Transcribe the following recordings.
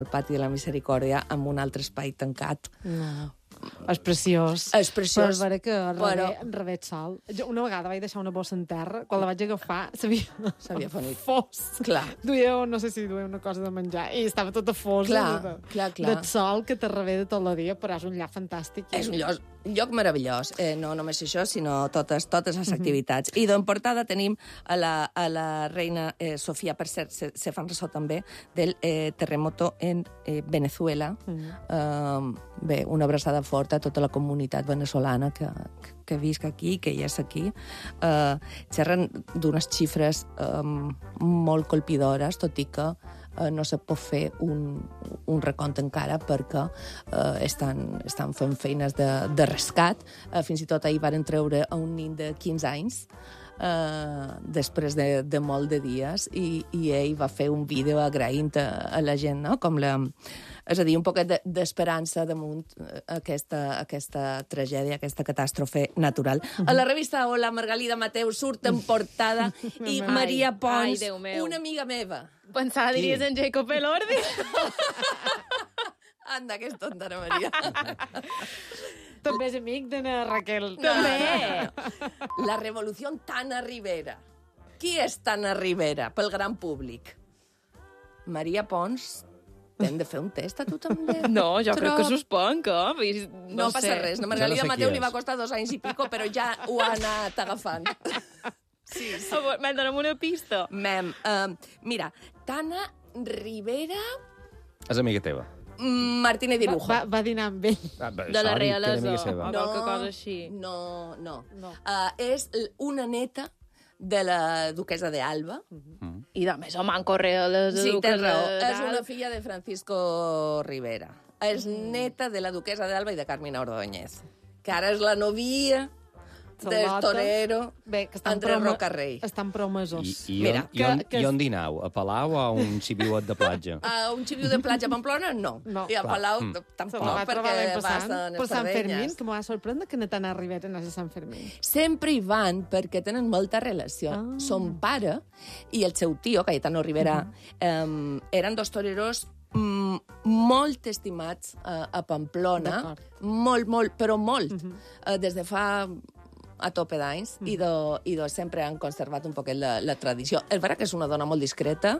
el pati de la Misericòrdia amb un altre espai tancat. No. És preciós. És preciós. Però és que rebet sol. Jo una vegada vaig deixar una bossa en terra, quan la vaig agafar, s'havia fonit. Fos. Clar. No sé si duia una cosa de menjar, i estava tota fosa. Clar. Del sol que te rebé de tot el dia, però és un llac fantàstic. És un lloc meravellós. No només això, sinó totes les activitats. I d'en portada tenim a la reina Sofia, per cert, se fan ressò també, del terremoto en Venezuela. Bé, una abraçada forta a tota la comunitat venezolana que visc aquí, que hi és aquí. Xerren d'unes xifres molt colpidores, tot i que no se pot fer un recompte encara perquè estan fent feines de rescat. Fins i tot ahir van treure a un nin de 15 anys després de molt de dies i ell va fer un vídeo agraint a la gent, no? És a dir, un poquet d'esperança damunt aquesta tragèdia, aquesta catàstrofe natural. A la revista Hola, Margalida Mateu surt en portada i Maria Pons, una amiga meva. Pensava diries en Jacob Elordi. Anda, que és tonta, Ana Maria. També és amic d'Anna Raquel. També. La revolució Tana Rivera. Qui és Tana Rivera pel gran públic? Maria Pons, t'hem de fer un test a tu també? No, jo crec que suspenc, No passa res. A Margalida Mateu li va costar 2 anys i pico, però ja ho ha anat agafant. Sí. Me'n donem una pista. Mira, Tana Rivera... És amiga teva. Martínez Dirujo. Va dinar amb ell. De la realesa, o qualque cosa així. No. És una neta de la duquesa de Alba. I de més o manco realesa. Sí, tens raó. És una filla de Francisco Rivera. És neta de la duquesa de Alba i de Carmina Ordóñez, que ara és la novia del torero Andrés Rocarrey. Estan promesos. I on dinau? A Palau o a un xiviuet de platja? A un xiviu de platja a Pamplona, no. I a Palau tampoc, perquè vas a les Per Sant Fermín, Pardenyes. que m'ho va sorprendre que Natana Rivera anés a Sant Fermín. Sempre hi van perquè tenen molta relació. Son pare i el seu tio, Cayetano Rivera, eren 2 toreros molt estimats a Pamplona. Molt, però molt. Des de fa a tope d'anys, i sempre han conservat un poquet la tradició. És vera que és una dona molt discreta,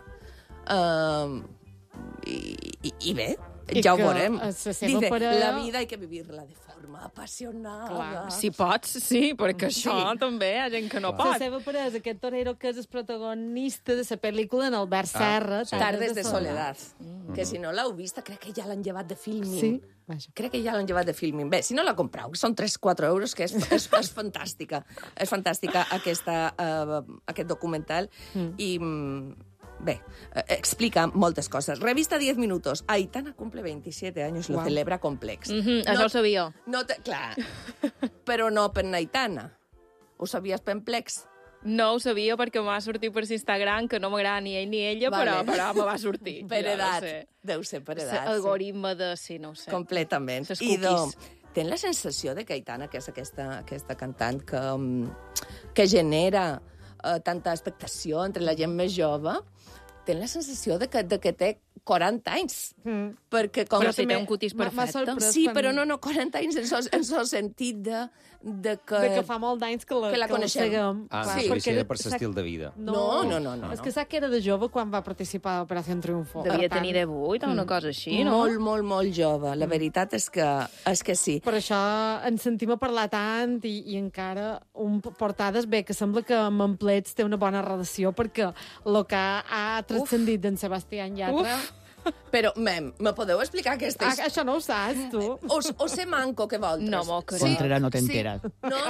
i bé, ja ho veurem. Dice, la vida hay que vivirla de forma apasionada. Si pots, sí, perquè això també hi ha gent que no pot. La seva parella és aquest torero que és el protagonista de la pel·lícula en Albert Serra, Tardes de soledad. Que si no l'heu vista, crec que ja l'han llevat de Filmin. Sí? Crec que ja l'han llevat de Filmin. Bé, si no la compreu, són 3-4 euros, que és fantàstica. És fantàstica aquest documental. I bé, explica moltes coses. Revista 10 minutos. Aitana cumple 27 años, lo celebra complex. Això ho sabia. Clar, però no per Aitana. Ho sabies per Plex? No ho sabia perquè m'ha sortit per Instagram, que no m'agrada ni ell ni ella, però me va sortir. Per edat. Deu ser per edat. Algoritme de... Sí, no ho sé. Completament. I tens la sensació de que Aitana, que és aquesta cantant que genera tanta expectació entre la gent més jove, tens la sensació de que té 40 anys. Perquè com però si té un cutis perfecte. Sí, però no, 40 anys en el sentit de que fa molt d'anys que la coneixem. Seguem. Sí, perquè per l'estil de vida. No. És que sap que era de jove quan va participar a Operació Triunfo. Devia tenir 18 o una cosa així, no? Molt jove. La veritat és que sí. Per això ens sentim a parlar tant i encara portades bé, que sembla que amb Amplets té una bona relació, perquè el que ha transcendit d'en Sebastián Yatra... Però, me podeu explicar aquesta història? Això no ho saps, tu. O ser manco, que vols? No m'ho crec. Contra no t'enteres.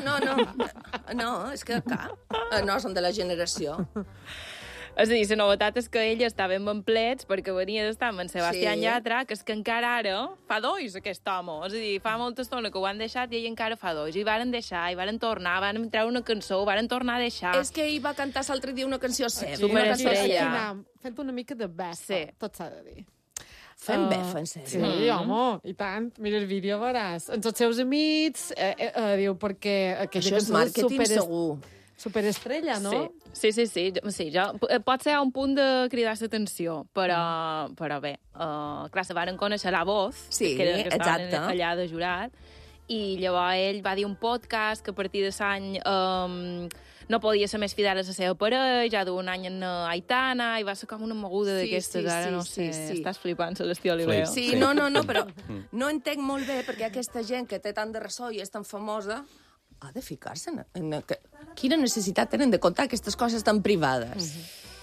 No, és que, clar, no, són de la generació. És a dir, la novetat és que ella estava en Amplets perquè venia d'estar amb en Sebastián Yatra, que és que encara ara fa 2, aquest home. És a dir, fa molta estona que ho han deixat i ell encara fa 2. I varen deixar, i varen tornar, varen treure una cançó, varen tornar a deixar. És que ell va cantar l'altre dia una canció seva. Superestrella. Fent una mica de befa, tot s'ha de dir. Fem befa, en sèrio? Sí, home, i tant. Mira el vídeo, veuràs. Amb tots seus amics, diu, perquè aquella això és màrqueting segur. Superestrella, no? Sí, pot ser un punt de cridar l'atenció, però bé, clar, se varen conèixer La Voz, Sí, que estaven exacte. allà de jurat, i llavors ell va dir un podcast que a partir de l'any no podia ser més fidel a la seva parella, ja d'un any en Aitana, i va ser com una moguda d'aquestes, ara no sé, estàs flipant, Celestí Olivero. Sí, no, però no entenc molt bé perquè aquesta gent que té tant de ressò i és tan famosa ha de ficar-se en quina necessitat tenen de contar aquestes coses tan privades.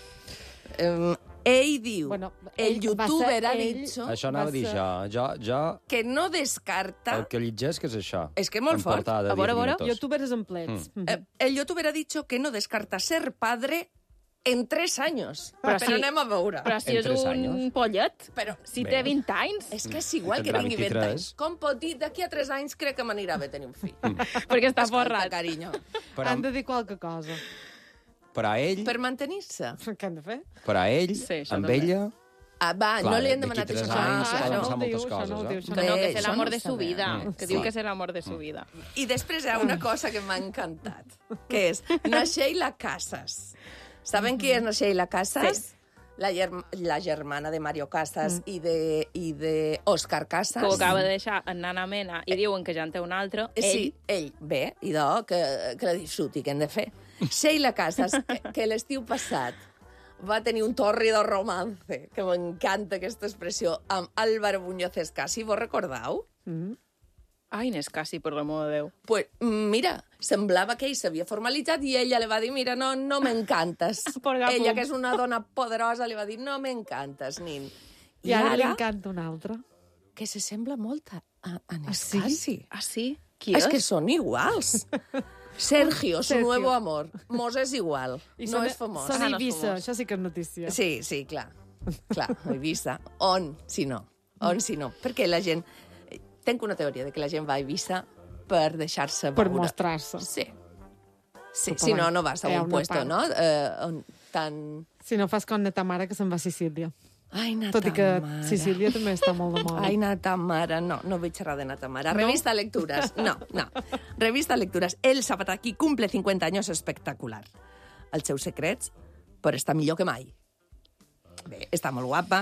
Ell diu, el youtuber ha dit Això anava a dir jo que no descarta... el que llegeix, que és això. És que és molt fort. A veure. Youtubers en plets. El youtuber ha dit que no descarta ser padre en 3 anys. Però anem a veure. Però si és un pollet, si té 20 anys... És que és igual que tingui 20 anys. Com pot dir, d'aquí a 3 anys crec que m'anirà bé tenir un fill. Perquè està forrat. Carinyo. Han de dir qualque cosa. Per a ell... Per mantenir-se. Què han de fer? Per a ell, amb ella... No li hem demanat això. no moltes ho coses, Que no, que és l'amor de su vida. Que diu que és l'amor de su vida. I després hi ha una cosa que m'ha encantat, que és Naixeila Casas. Saben qui és Naixeila Casas? La germana de Mario Casas i de Òscar Casas. Que ho acaba de deixar en Nana Mena i diuen que ja en té un altre. Sí, ell. Bé, idò, que la disfruti, que hem de fer. Sheila Casas, que l'estiu passat va tenir un tórrido romance, que m'encanta aquesta expressió, amb Álvaro Muñoz Escasi, vos recordeu? Ai, Nescasi, per l'amor de Déu. Pues, mira, semblava que ell s'havia formalitzat i ella li va dir, mira, no m'encantes. Ella, que és una dona poderosa, li va dir, no m'encantes, nin. I ara li encanta un altre. Que se sembla molt a Nescasi. Ah, sí? Qui és? És que són iguals. Sergio, su nuevo amor. Mos és igual. No és famós. Són a Eivissa, això sí que és notícia. Sí, clar. Clar, a Eivissa. On, si no? Perquè la gent... Tenc una teoria de que la gent va a Eivissa per deixar-se veure. Per mostrar-se. Sí. Si no, no vas a un puesto, no? Si no fas com neta mare, que se'n va a Sicília. Ai, nata Tot i que mare. Sicília també està molt de moda. Ai, nata mare, no vull xerrar de nata mare. Revista Lecturas, no. Revista Lecturas, el Zapataki cumple 50 años espectacular. Els seus secrets, però està millor que mai. Bé, està molt guapa.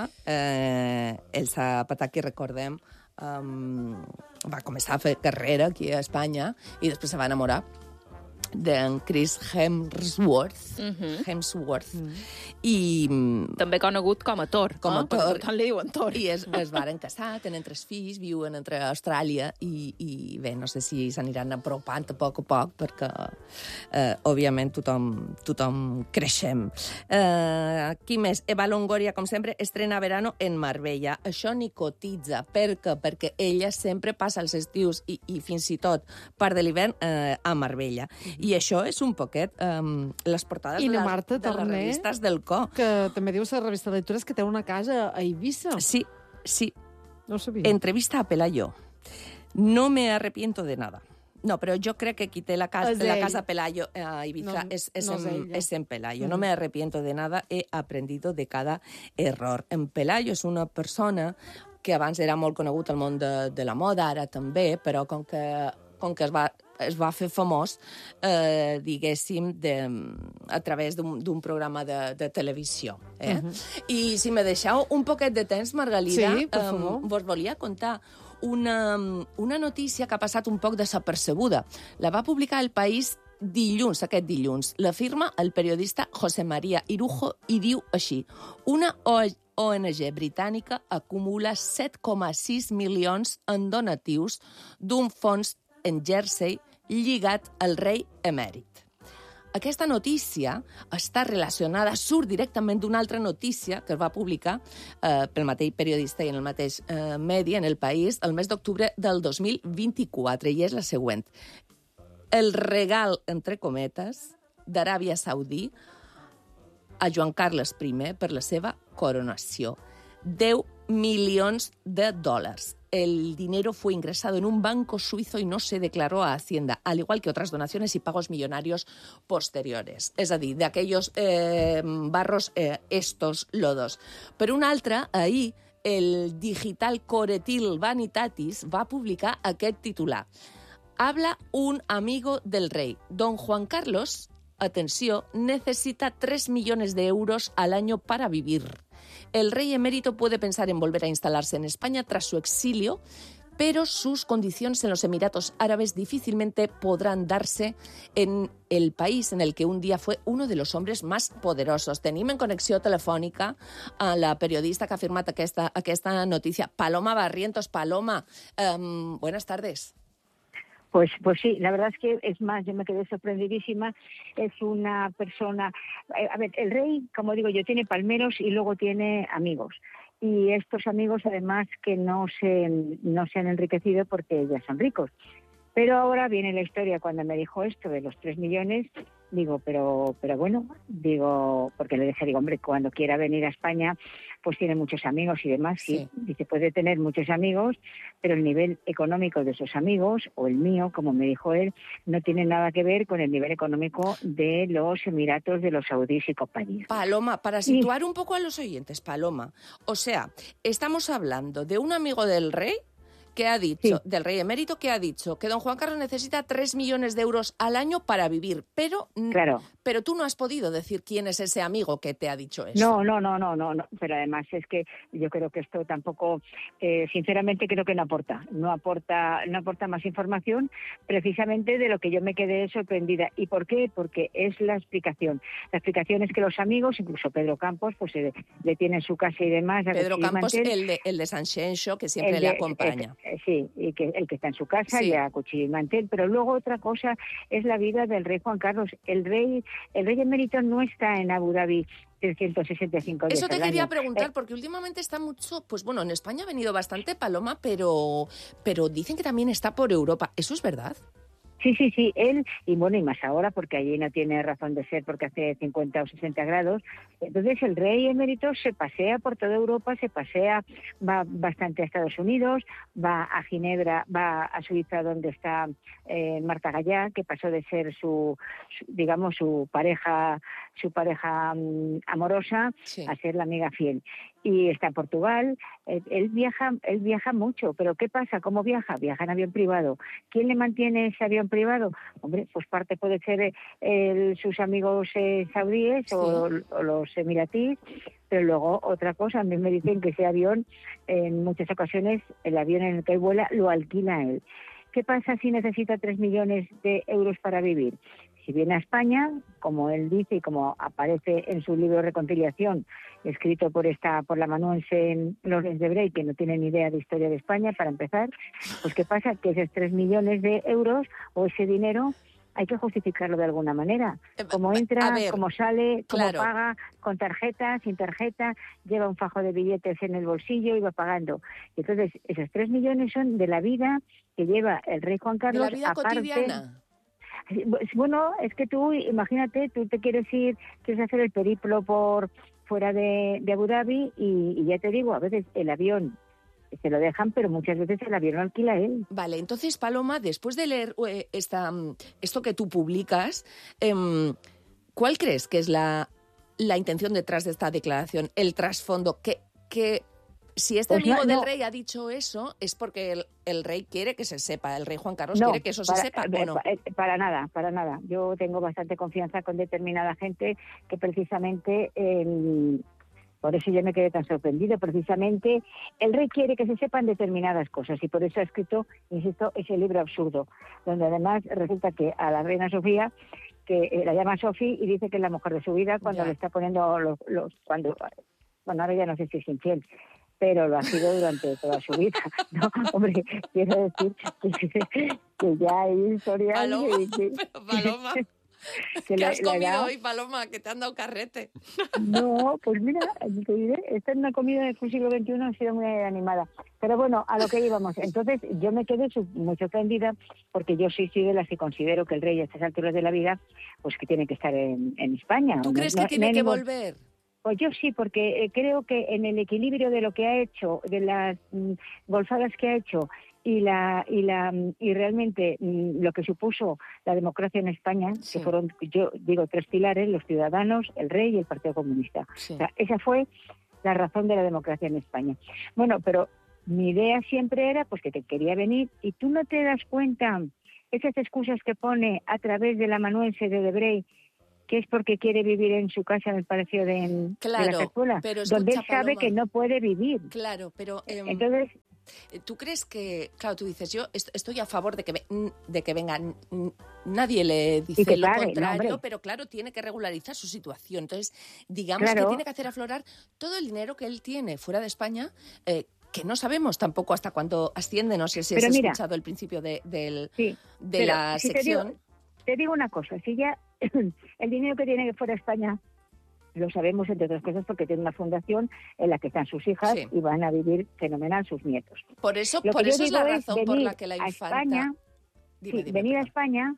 El Zapataki, recordem, va començar a fer carrera aquí a Espanya i després se va enamorar d'en Chris Hemsworth. I... també conegut com a Thor. Com a Thor. Tant li diuen Thor. I es varen casar, tenen 3 fills, viuen entre Austràlia i bé, no sé si s'aniran apropant a poc, perquè òbviament tothom creixem. Qui més? Eva Longoria, com sempre, estrena verano en Marbella. Això ni cotitza. Per què? Perquè ella sempre passa els estius i fins i tot part de l'hivern a Marbella. I això és un poquet les portades de les revistes del Co. Que també dius a la revista de lectures que té una casa a Eivissa. Sí. No ho sabia. Entrevista a Pelayo. No me arrepiento de nada. No, però jo crec que qui té la casa Pelayo a Ibiza es en Pelayo. No me arrepiento de nada, he aprendido de cada error. En Pelayo és una persona que abans era molt conegut al món de la moda, ara també, però com que es va fer famós, diguéssim, a través d'un programa de televisió. I si me deixeu un poquet de temps, Margalida, vos volia contar una notícia que ha passat un poc desapercebuda. La va publicar El País aquest dilluns. La firma el periodista José María Irujo i diu així: una ONG britànica acumula 7,6 milions en donatius d'un fons en Jersey lligat al rei emèrit. Aquesta notícia està relacionada, surt directament d'una altra notícia que es va publicar pel mateix periodista i en el mateix medi, en El País, el mes d'octubre del 2024, i és la següent. El regal, entre cometes, d'Aràbia Saudí a Joan Carles I per la seva coronació. 10 millones de dólares. El dinero fue ingresado en un banco suizo y no se declaró a Hacienda, al igual que otras donaciones y pagos millonarios posteriores. És a dir, d'aquells barros estos lodos. Per una altra, ahir, el digital Coretil Vanitatis va publicar aquest titular. Habla un amigo del rey. Don Juan Carlos atenció, necesita 3 millones de euros al año para vivir. El rey emérito puede pensar en volver a instalarse en España tras su exilio, pero sus condiciones en los Emiratos Árabes difícilmente podran darse en el país en el que un dia fue uno de los hombres más poderosos. Tenim en connexió telefònica a la periodista que ha firmat aquesta notícia, Paloma Barrientos. Paloma, buenas tardes. Pues sí, la verdad es que es más, yo me quedé sorprendidísima. Es una persona, a ver, el rey, como digo yo, tiene palmeros y luego tiene amigos. Y estos amigos, además, que no se han enriquecido porque ya son ricos. Pero ahora viene la historia, cuando me dijo esto de los 3 millones, digo, pero bueno, digo, porque le dije, hombre, cuando quiera venir a España, pues tiene muchos amigos y demás, sí. Dice, puede tener muchos amigos, pero el nivel económico de esos amigos, o el mío, como me dijo él, no tiene nada que ver con el nivel económico de los Emiratos, de los saudíes y compañía. Paloma, para situar un poco a los oyentes, Paloma, o sea, estamos hablando de un amigo del rey, que ha dicho, del rey emérito, que ha dicho que don Juan Carlos necesita 3 millones de euros al año para vivir, pero tú no has podido decir quién es ese amigo que te ha dicho eso. No, pero además es que yo creo que esto tampoco, sinceramente creo que no aporta más información, precisamente de lo que yo me quedé sorprendida. ¿Y por qué? Porque es la explicación. La explicación es que los amigos, incluso Pedro Campos, pues le tienen su casa y demás. Pedro Campos, el de Sanxenxo, que siempre le acompaña. Sí, y que el que está en su casa, y a cuchillo y mantel. Pero luego otra cosa es la vida del rey Juan Carlos. El rey emérito no está en Abu Dhabi 365 días. Eso te quería preguntar, porque últimamente está mucho, pues bueno, en España ha venido bastante, Paloma, pero dicen que también está por Europa. ¿Eso es verdad? Sí, él, y bueno, y más ahora, porque allí no tiene razón de ser, porque hace 50 o 60 grados. Entonces el rey emérito se pasea por toda Europa, va bastante a Estados Unidos, va a Ginebra, va a Suiza, donde está Marta Gallá, que pasó de ser su pareja amorosa a ser la amiga fiel. Y está en Portugal. Él viaja mucho, pero ¿qué pasa? ¿Cómo viaja? Viaja en avión privado. ¿Quién le mantiene ese avión privado? Hombre, pues parte puede ser sus amigos saudíes o los emiratíes, pero luego otra cosa, a mí me dicen que ese avión, en muchas ocasiones, el avión en el que él vuela lo alquila él. ¿Qué pasa si necesita 3 millones de euros para vivir? Si viene a España, como él dice y como aparece en su libro Reconciliación, escrito por la amanuense Lourdes de Bray, que no tiene ni idea de historia de España, para empezar, pues ¿qué pasa? Que esos 3 millones de euros o ese dinero hay que justificarlo de alguna manera. Cómo entra, cómo sale, cómo paga, con tarjeta, sin tarjeta, lleva un fajo de billetes en el bolsillo y va pagando. Entonces, esos 3 millones son de la vida que lleva el rey Juan Carlos. De la vida cotidiana. Bueno, es que tú, imagínate, tú te quieres hacer el periplo por fuera de Abu Dhabi y ya te digo, a veces el avión se lo dejan, pero muchas veces el avión lo alquila él. Vale, entonces, Paloma, después de leer esto que tú publicas, ¿cuál crees que es la intención detrás de esta declaración, el trasfondo? Que si amigo del rey ha dicho eso, es porque el rey quiere que se sepa, el rey Juan Carlos quiere que eso se sepa, ¿o no? Para nada. Yo tengo bastante confianza con determinada gente que precisamente, por eso yo me quedé tan sorprendido, precisamente el rey quiere que se sepan determinadas cosas y por eso ha escrito, insisto, ese libro absurdo, donde además resulta que a la reina Sofía, que la llama Sofi y dice que es la mujer de su vida cuando le está poniendo bueno, ahora ya no sé si es infiel, pero lo ha sido durante toda su vida. No, hombre, quiero decir que ya hay historias... Paloma, ¿qué has comido hoy, Paloma? Que te han dado carrete. No, pues mira, te diré, esta es una comida del siglo XXI, ha sido muy animada. Pero bueno, a lo que íbamos. Entonces, yo me quedé muy sorprendida, porque yo soy de las que considero que el rey a estas alturas de la vida, pues que tiene que estar en España. ¿Tú crees que tiene que volver? Pues yo sí, porque creo que en el equilibrio de lo que ha hecho, de las golfadas que ha hecho y realmente lo que supuso la democracia en España, que fueron, yo digo, 3 pilares: los ciudadanos, el rey y el Partido Comunista. O sea, esa fue la razón de la democracia en España. Bueno, pero mi idea siempre era pues que te quería venir y tú no te das cuenta esas excusas que pone a través del amanuense de Debray, que es porque quiere vivir en su casa en el Palacio de la Zarzuela, pero escucha, donde él sabe Paloma, que no puede vivir. Claro, pero... Entonces... ¿Tú crees que, claro, tú dices, yo estoy a favor de que vengan, nadie le dice lo contrario, no, pero claro, tiene que regularizar su situación. Entonces, digamos que tiene que hacer aflorar todo el dinero que él tiene fuera de España, que no sabemos tampoco hasta cuándo asciende, no sé si has escuchado el principio de la sección. Te digo una cosa, si ya el dinero que tiene fuera de España... Lo sabemos, entre otras cosas, porque tiene una fundación en la que están sus hijas y van a vivir fenomenal sus nietos. Por eso es la razón por la que la infanta... venir a España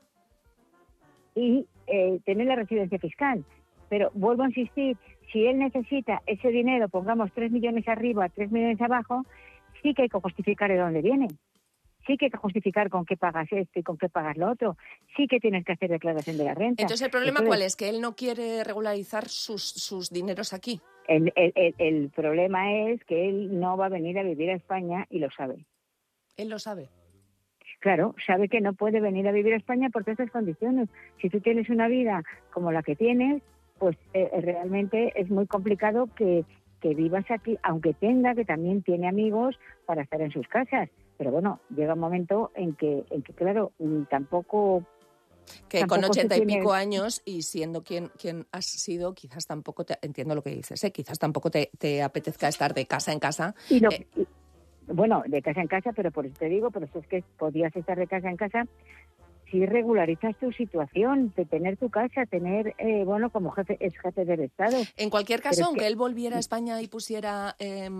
y tener la residencia fiscal. Pero vuelvo a insistir, si él necesita ese dinero, pongamos 3 millones arriba, 3 millones abajo, sí que hay que justificar de dónde viene. Sí que hay que justificar con qué pagas esto y con qué pagas lo otro. Sí que tienes que hacer declaración de la renta. Entonces, ¿el problema cuál es? ¿Que él no quiere regularizar sus dineros aquí? El problema es que él no va a venir a vivir a España y lo sabe. ¿Él lo sabe? Claro, sabe que no puede venir a vivir a España por todas esas condiciones. Si tú tienes una vida como la que tienes, pues realmente es muy complicado que vivas aquí, aunque también tiene amigos para estar en sus casas. Pero bueno, llega un momento en que claro, tampoco... Que con 80 y pico años y siendo quien has sido, quizás tampoco entiendo lo que dices, quizás tampoco te apetezca estar de casa en casa. Bueno, de casa en casa, pero por eso te digo, pero eso es que podías estar de casa en casa si regularizas tu situación, de tener tu casa, tener, como jefe del Estado. En cualquier caso, aunque él volviera a España y pusiera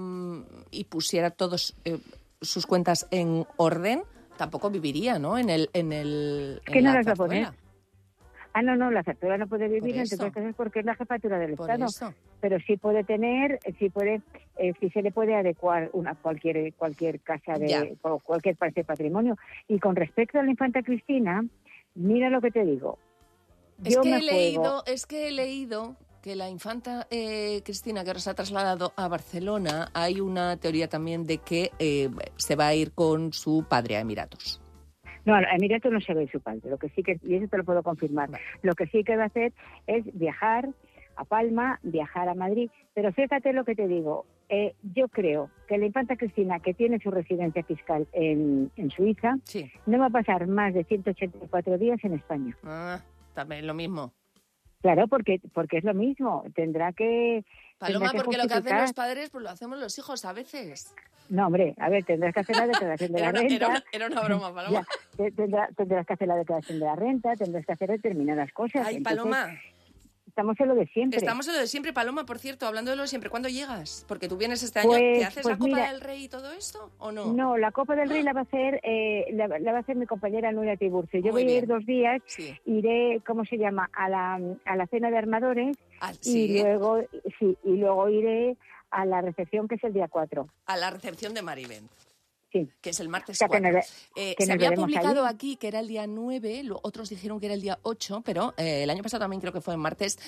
todos... sus cuentas en orden, tampoco viviría, ¿no? En ¿Qué no las va a poner? No, la Zarzuela no puede vivir, entre otras cosas, porque es la jefatura del Estado. Eso. Pero sí puede tener, sí se le puede adecuar cualquier casa o cualquier parte de patrimonio. Y con respecto a la infanta Cristina, mira lo que te digo. Es que he leído que la infanta Cristina, que ahora se ha trasladado a Barcelona, hay una teoría también de que se va a ir con su padre a Emiratos. No, a Emiratos no se va a ir su padre, y eso te lo puedo confirmar. Vale. Lo que sí que va a hacer es viajar a Palma, viajar a Madrid, pero fíjate lo que te digo, yo creo que la infanta Cristina, que tiene su residencia fiscal en Suiza, no va a pasar más de 184 días en España. También lo mismo. Claro, porque es lo mismo. Tendrá que... Paloma, porque lo que hacen los padres, pues lo hacemos los hijos a veces. No, hombre, a ver, tendrás que hacer la declaración de la renta. Era una broma, Paloma. Tendrás que hacer la declaración de la renta, tendrás que hacer determinadas cosas. Ay, Paloma. Estamos en lo de siempre. Estamos en lo de siempre, Paloma, por cierto, hablando de lo de siempre. ¿Cuándo llegas? Porque tú vienes este año. ¿Te haces la Copa del Rey y todo esto o no? No, la Copa del Rey la va a hacer mi compañera Nuria Tiburcio. Yo voy a ir 2 días, iré, ¿cómo se llama? A la cena de armadores y luego iré a la recepción, que es el día 4. A la recepción de Maribén. Sí. Que es el martes 4. Se había publicado aquí que era el día 9, otros dijeron que era el día 8, pero el año pasado también creo que fue el martes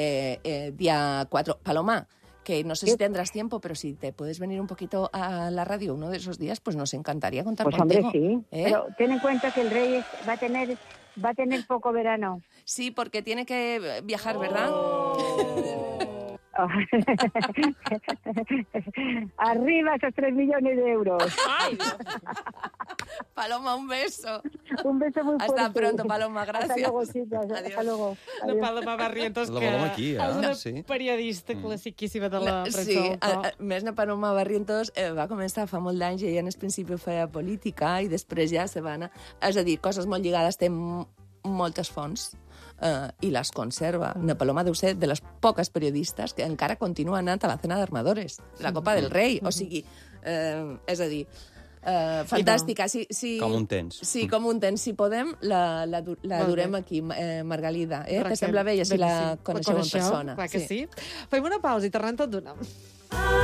día 4. Paloma, que no sé si tendrás tiempo, pero si te puedes venir un poquito a la radio uno de esos días, pues nos encantaría contar contigo. Pues hombre, sí. Pero ten en cuenta que el Rey va a tener poco verano. Sí, porque tiene que viajar, ¿verdad? Arriba esos 3 millones de euros. ¡Ay, Dios! Paloma, un beso. Un beso muy fuerte. Hasta pronto, Paloma, gràcies. Hasta luego, chicas. Hasta luego. La Paloma Barrientos, que aquí, és una periodista classiquíssima de la premsa. Sí, més la Paloma Barrientos va començar fa molt d'anys i ella en el principi feia política i després ja se va anar... És a dir, coses molt lligades, té moltes fonts i les conserva. Na Paloma deu ser de les poques periodistes que encara continua anant a la cena d'armadores, la Copa del Rei. O sigui, és a dir, fantàstica. Com un temps. Sí, com un temps. Si podem, la durem aquí, Margalida. Te sembla bé? I així la coneixeu en persona. Clar que sí. Fem una pausa i tornem tot d'una.